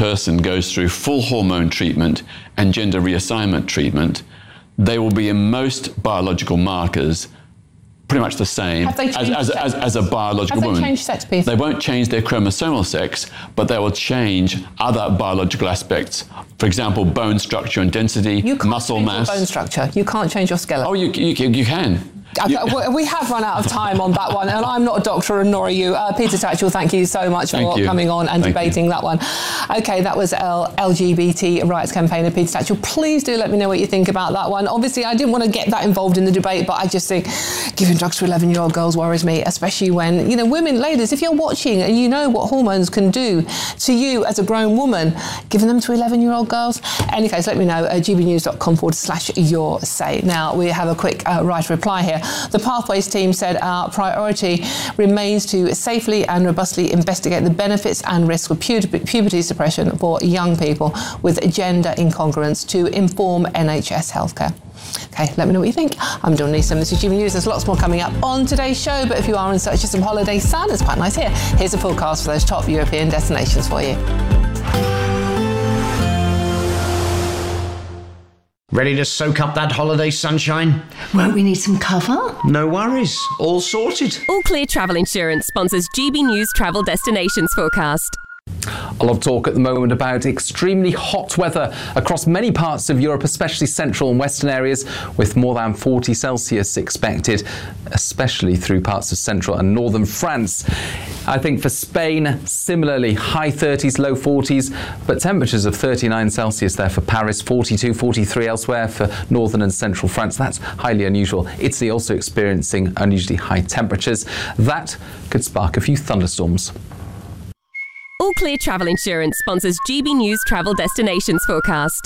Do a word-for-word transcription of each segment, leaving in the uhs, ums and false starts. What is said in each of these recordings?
person goes through full hormone treatment and gender reassignment treatment, they will be in most biological markers pretty much the same as, as, as, as a biological Have woman. They changed sex, Peter? They won't change their chromosomal sex, but they will change other biological aspects. For example, bone structure and density, you can't muscle change mass. Your bone structure. You can't change your skeleton. Oh, you, you, you can. Okay, we have run out of time on that one, and I'm not a doctor, and nor are you. Uh, Peter Tatchell, thank you so much thank for you. coming on and thank debating you. that one. Okay, that was L- L G B T rights campaigner Peter Tatchell. Please do let me know what you think about that one. Obviously, I didn't want to get that involved in the debate, but I just think giving drugs to eleven-year-old girls worries me, especially when, you know, women, ladies, if you're watching and you know what hormones can do to you as a grown woman, giving them to eleven-year-old girls. Any case, let me know, uh, gbnews.com forward slash your say. Now, we have a quick uh, right reply here. The Pathways team said our priority remains to safely and robustly investigate the benefits and risks of pu- puberty suppression for young people with gender incongruence to inform N H S healthcare. Okay, let me know what you think. I'm Dawn Neeson, this is G B News. There's lots more coming up on today's show, but if you are in search of some holiday sun, it's quite nice here. Here's a forecast for those top European destinations for you. Ready to soak up that holiday sunshine? Won't we need some cover? No worries, all sorted. All Clear Travel Insurance sponsors G B News Travel Destinations Forecast. A lot of talk at the moment about extremely hot weather across many parts of Europe, especially central and western areas, with more than forty Celsius expected, especially through parts of central and northern France. I think for Spain, similarly, high thirties, low forties, but temperatures of thirty-nine Celsius there for Paris, forty-two, forty-three elsewhere for northern and central France. That's highly unusual. Italy also experiencing unusually high temperatures. That could spark a few thunderstorms. All Clear Travel Insurance sponsors G B News Travel Destinations Forecast.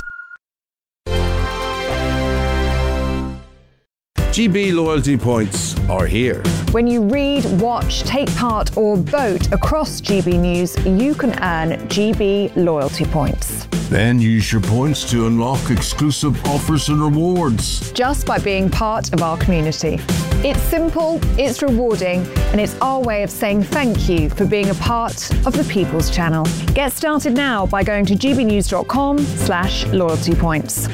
G B loyalty points are here. When you read, watch, take part or vote across G B News, you can earn G B loyalty points. Then use your points to unlock exclusive offers and rewards. Just by being part of our community. It's simple, it's rewarding, and it's our way of saying thank you for being a part of the People's Channel. Get started now by going to gbnews.com slash loyalty points.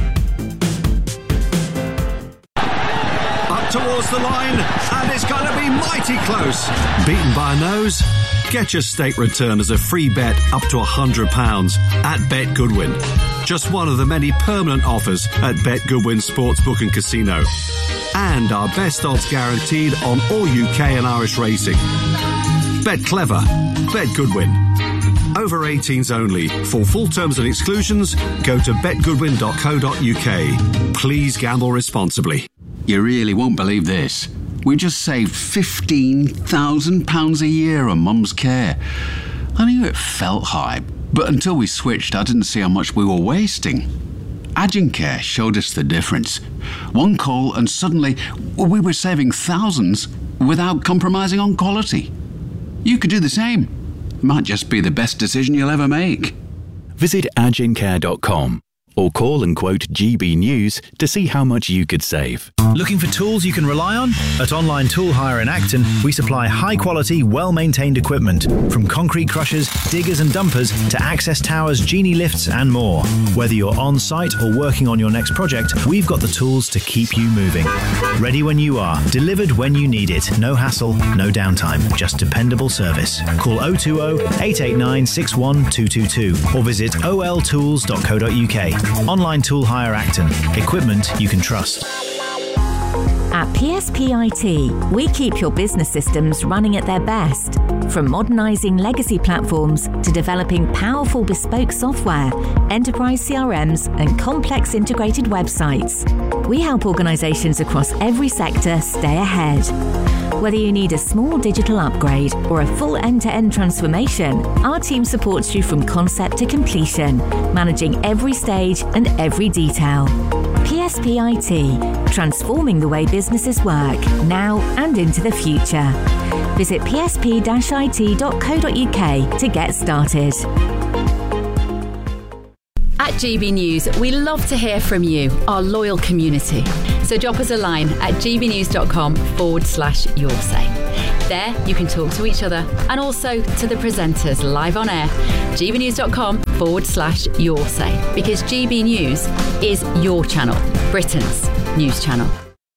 Towards the line, and it's going to be mighty close. Beaten by a nose? Get your state return as a free bet up to one hundred pounds at Bet Goodwin. Just one of the many permanent offers at Bet Goodwin Sportsbook and Casino. And our best odds guaranteed on all U K and Irish racing. Bet clever. Bet Goodwin. Over eighteens only. For full terms and exclusions, go to bet goodwin dot co dot uk. Please gamble responsibly. You really won't believe this. We just saved fifteen thousand pounds a year on Mum's care. I knew it felt high, but until we switched, I didn't see how much we were wasting. Agencare showed us the difference. One call and suddenly we were saving thousands without compromising on quality. You could do the same. It might just be the best decision you'll ever make. Visit agencare dot com. or call and quote G B News to see how much you could save. Looking for tools you can rely on? At Online Tool Hire in Acton, we supply high-quality, well-maintained equipment, from concrete crushers, diggers and dumpers to access towers, genie lifts and more. Whether you're on-site or working on your next project, we've got the tools to keep you moving. Ready when you are, delivered when you need it. No hassle, no downtime, just dependable service. Call oh two oh, eight eight nine, six one two two two or visit o l tools dot co dot u k. Online Tool Hire Acton. Equipment you can trust. At P S P I T, we keep your business systems running at their best. From modernising legacy platforms to developing powerful bespoke software, enterprise C R Ms and complex integrated websites, we help organisations across every sector stay ahead. Whether you need a small digital upgrade or a full end-to-end transformation, our team supports you from concept to completion, managing every stage and every detail. P S P I T, transforming the way businesses work, now and into the future. Visit p s p dash i t dot co dot u k to get started. At G B News, we love to hear from you, our loyal community. So drop us a line at gbnews.com forward slash your say. There, you can talk to each other and also to the presenters live on air. gbnews.com forward slash your say, because G B News is your channel, Britain's news channel.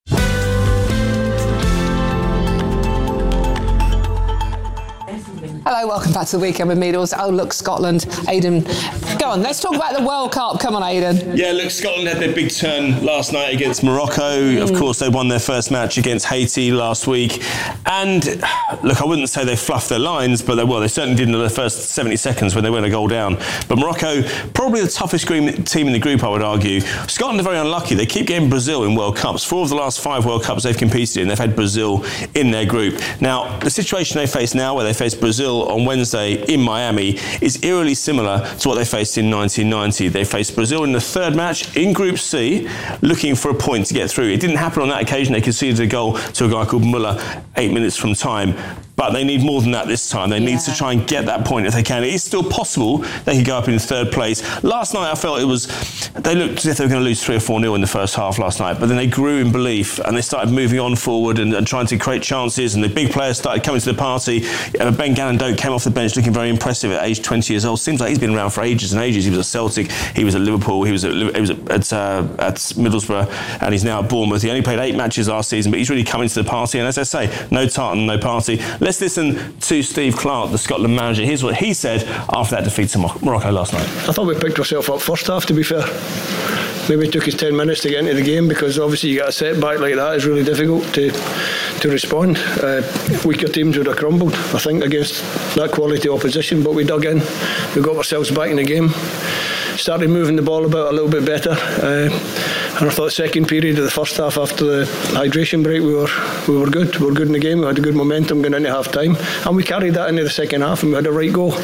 Hello, welcome back to the Weekend with Meadles. Oh, look, Scotland. Aidan, go on, let's talk about the World Cup. Come on, Aidan. Yeah, look, Scotland had their big turn last night against Morocco. Mm. Of course, they won their first match against Haiti last week. And, look, I wouldn't say they fluffed their lines, but they, well, they certainly did in the first seventy seconds when they went a goal down. But Morocco, probably the toughest team in the group, I would argue. Scotland are very unlucky. They keep getting Brazil in World Cups. Four of the last five World Cups they've competed in, they've had Brazil in their group. Now, the situation they face now, where they face Brazil on Wednesday in Miami, is eerily similar to what they faced in nineteen ninety. They faced Brazil in the third match in Group C, looking for a point to get through. It didn't happen on that occasion. They conceded a goal to a guy called Muller eight minutes from time. But they need more than that this time. They yeah. need to try and get that point if they can. It is still possible they could go up in third place. Last night I felt it was, they looked as if they were going to lose three or four nil in the first half last night, but then they grew in belief and they started moving on forward and, and trying to create chances, and the big players started coming to the party. Uh, Ben Gannon-Doak came off the bench looking very impressive at age twenty years old. Seems like he's been around for ages and ages. He was at Celtic, he was at Liverpool, he was at, he was at, at, uh, at Middlesbrough, and he's now at Bournemouth. He only played eight matches last season, but he's really coming to the party, and as I say, no tartan, no party. Let's listen to Steve Clarke, the Scotland manager. Here's what he said after that defeat to Morocco last night. I thought we picked ourselves up first half, to be fair. Maybe it took us ten minutes to get into the game, because obviously you get a setback like that, it's really difficult to to respond. Uh, weaker teams would have crumbled, I think, against that quality opposition, but we dug in, we got ourselves back in the game, started moving the ball about a little bit better, uh, and I thought second period of the first half after the hydration break we were we were good, we were good in the game, we had a good momentum going into half time, and we carried that into the second half and we had a right goal.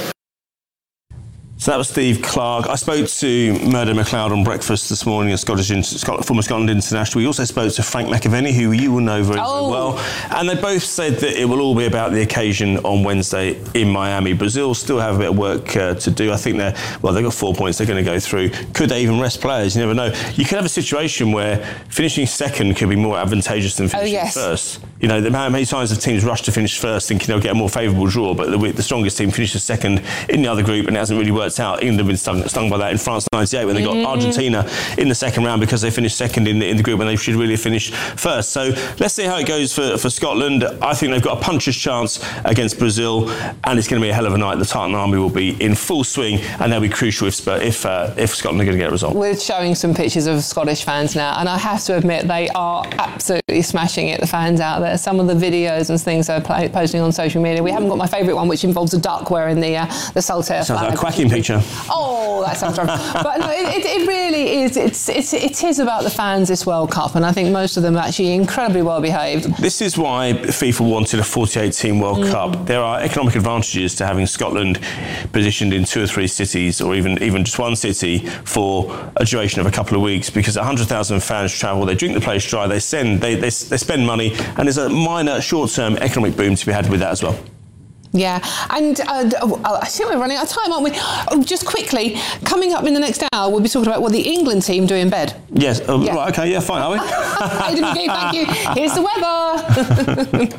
So that was Steve Clarke. I spoke to Murdo MacLeod on breakfast this morning, a Scottish, former Scotland international. We also spoke to Frank McAvenny, who you will know very, oh. very well. And they both said that it will all be about the occasion on Wednesday in Miami. Brazil still have a bit of work uh, to do. I think they're, well, they've got four points they're going to go through. Could they even rest players? You never know. You could have a situation where finishing second could be more advantageous than finishing oh, yes. first. You know, how many times have teams rushed to finish first thinking they'll get a more favourable draw, but the, the strongest team finishes second in the other group and it hasn't really worked out. England have been stung, stung by that in France ninety-eight when they got mm. Argentina in the second round because they finished second in the, in the group when they should really have finished first. So let's see how it goes for, for Scotland. I think they've got a puncher's chance against Brazil, and it's going to be a hell of a night. The Tartan Army will be in full swing, and they'll be crucial if if, uh, if Scotland are going to get a result. We're showing some pictures of Scottish fans now, and I have to admit they are absolutely smashing it, the fans out there. Some of the videos and things they're play, posting on social media. We haven't got my favourite one, which involves a duck wearing the uh, the Saltaire Sounds flag. like a quacking picture. Oh, that sounds wrong. But no, it, it really is. It's, it's it is about the fans this World Cup, and I think most of them are actually incredibly well behaved. This is why FIFA wanted a forty-eight team World mm. Cup. There are economic advantages to having Scotland positioned in two or three cities, or even even just one city for a duration of a couple of weeks, because one hundred thousand fans travel, they drink the place dry, they send, they, they they spend money, and there's a minor short-term economic boom to be had with that as well. Yeah, and uh, I think we're running out of time, aren't we? Oh, just quickly, coming up in the next hour, we'll be talking about what the England team do in bed. Yes, uh, yeah. Right, okay, yeah, fine, are we? Aidan McGee, thank you. Here's the weather.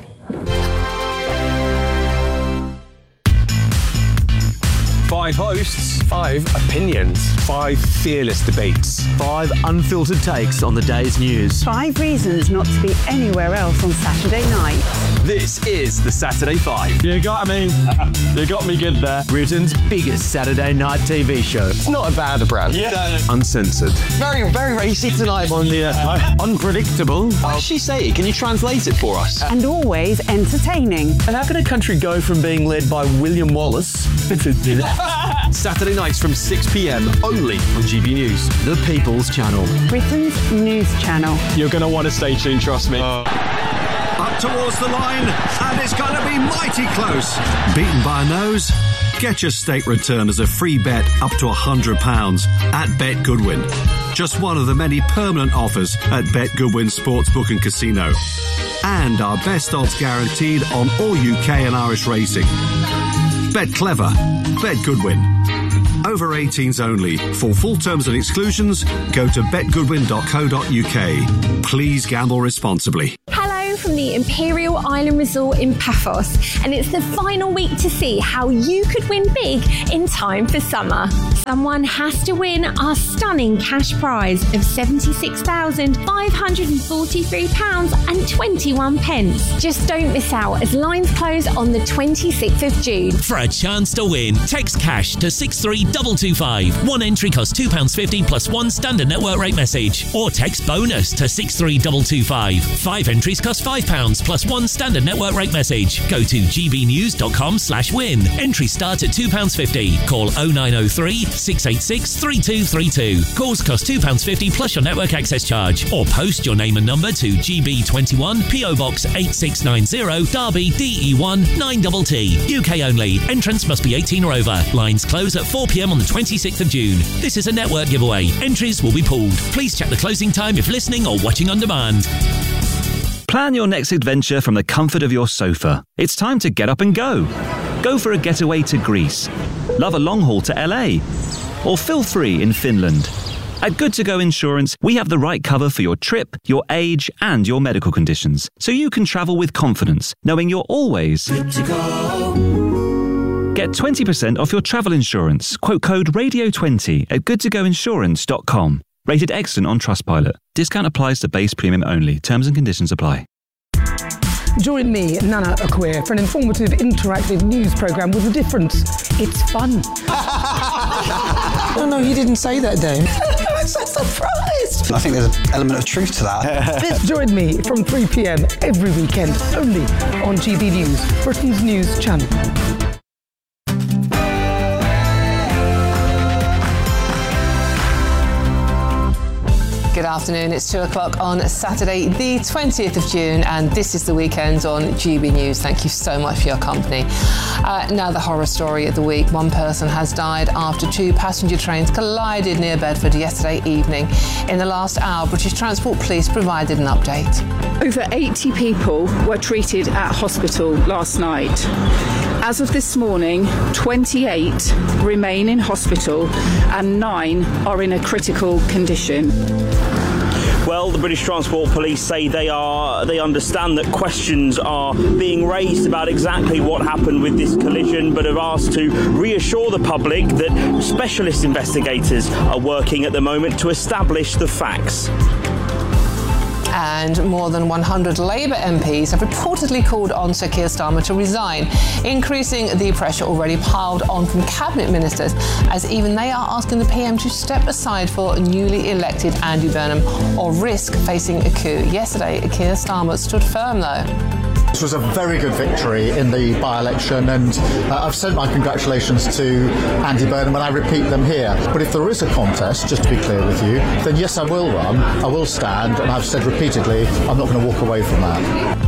Five hosts, five opinions, five fearless debates, five unfiltered takes on the day's news, five reasons not to be anywhere else on Saturday night. This is the Saturday Five. You got me. You got me good there. Britain's biggest Saturday night T V show. It's not a bad brand. Yeah. Uncensored. Very, very racy tonight on the uh, unpredictable. What did she say? Can you translate it for us? And always entertaining. And how can a country go from being led by William Wallace to Saturday nights from six p.m. only on G B News, the People's Channel, Britain's news channel. You're going to want to stay tuned, trust me. Uh. Up towards the line, and it's going to be mighty close. Beaten by a nose? Get your state return as a free bet up to one hundred pounds at Bet Goodwin. Just one of the many permanent offers at Bet Goodwin Sportsbook and Casino. And our best odds guaranteed on all U K and Irish racing. Bet clever. Bet Goodwin. Over eighteens only. For full terms and exclusions, go to bet goodwin dot co dot uk. Please gamble responsibly. Hello, from the Imperial Island Resort in Paphos, and it's the final week to see how you could win big in time for summer. Someone has to win our stunning cash prize of seventy-six thousand five hundred forty-three pounds and twenty-one pence. Just don't miss out as lines close on the twenty-sixth of June. For a chance to win, text cash to six three two two five. One entry costs two pounds fifty plus one standard network rate message. Or text bonus to six three two two five. Five entries cost five pounds plus one standard network rate message. Go to gbnews.com slash win. Entry starts at two pounds fifty. Call oh nine oh three, six eight six, three two three two. Calls cost two pounds fifty plus your network access charge. Or post your name and number to G B twenty-one, P O Box eight six nine zero, Derby, D E one nine T T. U K only. Entrance must be eighteen or over. Lines close at four p m on the twenty-sixth of June. This is a network giveaway. Entries will be pulled. Please check the closing time if listening or watching on demand. Plan your next adventure from the comfort of your sofa. It's time to get up and go. Go for a getaway to Greece. Love a long haul to L A. Or feel free in Finland. At Good To Go Insurance, we have the right cover for your trip, your age, and your medical conditions, so you can travel with confidence, knowing you're always good to go. Get twenty percent off your travel insurance. Quote code radio twenty at good to go insurance dot com. Rated excellent on Trustpilot. Discount applies to base premium only. Terms and conditions apply. Join me, Nana Akua, for an informative, interactive news programme with a difference. It's fun. No, no, you didn't say that, Dave. I'm so surprised. I think there's an element of truth to that. Join me from three p m every weekend, only on G B News, Britain's news channel. Good afternoon, it's two o'clock on Saturday the twentieth of June, and this is the weekend on G B News. Thank you so much for your company. Uh, now the horror story of the week. One person has died after two passenger trains collided near Bedford yesterday evening. In the last hour, British Transport Police provided an update. Over eighty people were treated at hospital last night. As of this morning, twenty-eight remain in hospital and nine are in a critical condition. Well, the British Transport Police say they are they understand that questions are being raised about exactly what happened with this collision, but have asked to reassure the public that specialist investigators are working at the moment to establish the facts. And more than one hundred Labour M Ps have reportedly called on Sir Keir Starmer to resign, increasing the pressure already piled on from cabinet ministers, as even they are asking the P M to step aside for newly elected Andy Burnham or risk facing a coup. Yesterday, Keir Starmer stood firm though. This was a very good victory in the by-election, and uh, I've sent my congratulations to Andy Burnham, and I repeat them here. But if there is a contest, just to be clear with you, then yes, I will run, I will stand, and I've said repeatedly, I'm not going to walk away from that.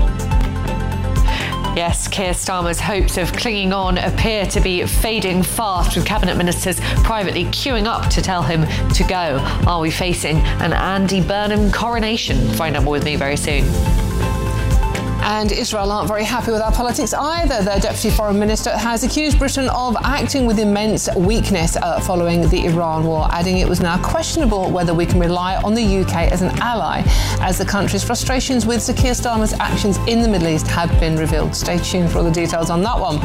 Yes, Keir Starmer's hopes of clinging on appear to be fading fast, with cabinet ministers privately queuing up to tell him to go. Are we facing an Andy Burnham coronation? Find out more with me very soon. And Israel aren't very happy with our politics either. Their Deputy Foreign Minister has accused Britain of acting with immense weakness uh, following the Iran war, adding it was now questionable whether we can rely on the U K as an ally, as the country's frustrations with Sir Keir Starmer's actions in the Middle East have been revealed. Stay tuned for all the details on that one.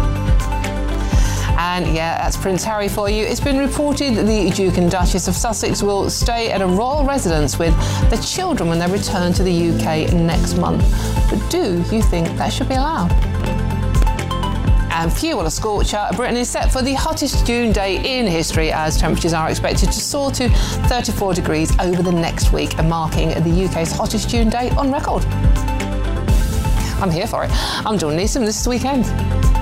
And yeah, that's Prince Harry for you. It's been reported the Duke and Duchess of Sussex will stay at a royal residence with the children when they return to the U K next month. But do you think that should be allowed? And fuel a scorcher, Britain is set for the hottest June day in history, as temperatures are expected to soar to thirty-four degrees over the next week, marking the U K's hottest June day on record. I'm here for it. I'm Dawn Neeson. This is the weekend.